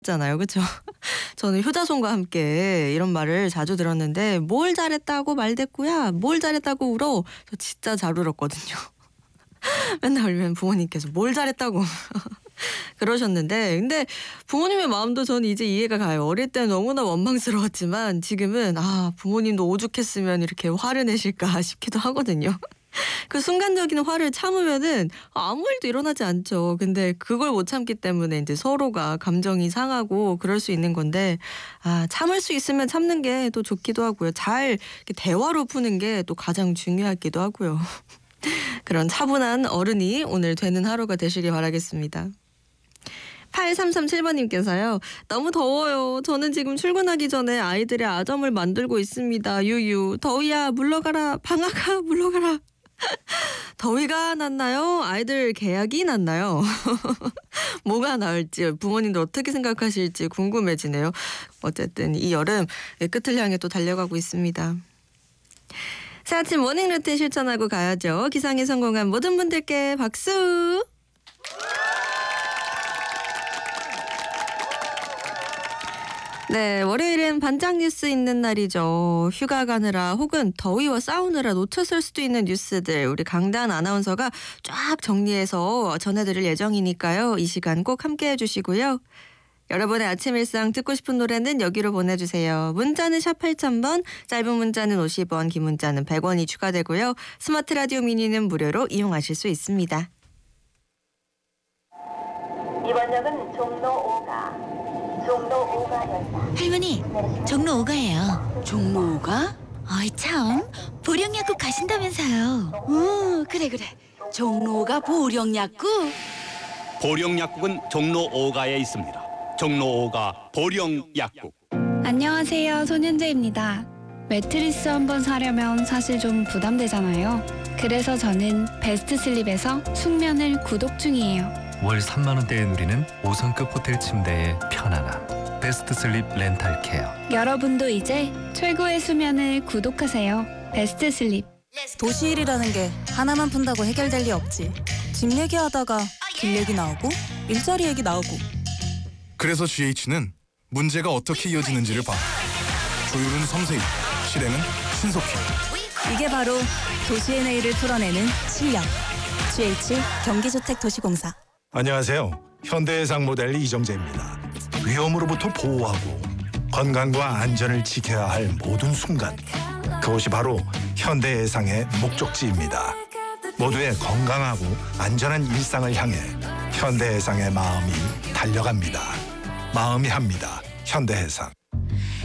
잖아요. 그쵸? 저는 효자손과 함께 이런 말을 자주 들었는데 "뭘 잘했다고 말대꾸야. 뭘 잘했다고 울어." 저 진짜 잘 울었거든요. 맨날 울면 부모님께서 "뭘 잘했다고." 그러셨는데 근데 부모님의 마음도 저는 이제 이해가 가요. 어릴 때는 너무나 원망스러웠지만 지금은 '아 부모님도 오죽했으면 이렇게 화를 내실까.' 싶기도 하거든요. 그 순간적인 화를 참으면은 아무 일도 일어나지 않죠. 근데 그걸 못 참기 때문에 인제 서로가 감정이 상하고 그럴 수 있는 건데 참을 수 있으면 참는 게 또 좋기도 하고요. 잘 이렇게 대화로 푸는 게 또 가장 중요하기도 하고요. 그런 차분한 어른이 오늘 되는 하루가 되시길 바라겠습니다. 8337 번님께서요. "너무 더워요. 저는 지금 출근하기 전에 아이들의 아점을 만들고 있습니다. 유유. 더위야 물러가라. 방아가 물러가라." 더위가 낫나요? 아이들 개약이 낫나요? 뭐가 나을지 부모님들 어떻게 생각하실지 궁금해지네요. 어쨌든 이 여름 끝을 향해 또 달려가고 있습니다. 새 아침 모닝 루틴 실천하고 가야죠. 기상에 성공한 모든 분들께 박수. 네, 월요일은 반짝 뉴스 있는 날이죠. 휴가 가느라 혹은 더위와 싸우느라 놓쳤을 수도 있는 뉴스들 우리 강다은 아나운서가 쫙 정리해서 전해드릴 예정이니까요. 이 시간 꼭 함께해 주시고요. 여러분의 아침 일상 듣고 싶은 노래는 여기로 보내주세요. 문자는 샵 8000번, 짧은 문자는 50원, 긴 문자는 100원이 추가되고요. 스마트 라디오 미니는 무료로 이용하실 수 있습니다. 이번 역은 종로 5가 열차. 할머니, 종로 5가예요. 종로 5가? 어이 참, 보령약국 가신다면서요. 그래. 종로 5가 보령약국? 보령약국은 종로 5가에 있습니다. 종로 5가 보령약국. 안녕하세요, 손윤재입니다. 매트리스 한번 사려면 사실 좀 부담되잖아요. 그래서 저는 베스트슬립에서 숙면을 구독 중이에요. 월 3만 원대에 누리는 5성급 호텔 침대의 편안함. 베스트슬립 렌탈케어. 여러분도 이제 최고의 수면을 구독하세요. 베스트슬립. 도시일이라는 게 하나만 푼다고 해결될 리 없지. 집 얘기하다가 길 얘기 나오고 일자리 얘기 나오고. 그래서 GH는 문제가 어떻게 이어지는지를 봐. 조율은 섬세히, 실행은 신속히. 이게 바로 도시의 내일을 풀어내는 실력. GH 경기주택도시공사. 안녕하세요. 현대해상 모델 이정재입니다. 위험으로부터 보호하고 건강과 안전을 지켜야 할 모든 순간, 그것이 바로 현대해상의 목적지입니다. 모두의 건강하고 안전한 일상을 향해 현대해상의 마음이 달려갑니다. 마음이 합니다. 현대해상.